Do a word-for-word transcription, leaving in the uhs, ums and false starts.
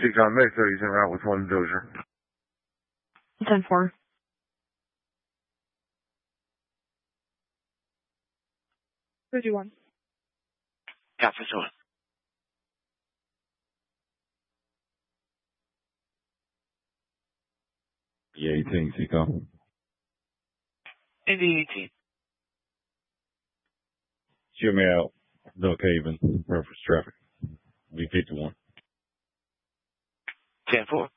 six on May thirty-seven route with one Dozier. ten four. fifty-one. Yeah, fifty-one. Yeah, eighteen, Seco. Indy eighteen. Shoot me out. Duck Haven, reference traffic. B fifty-one. ten four.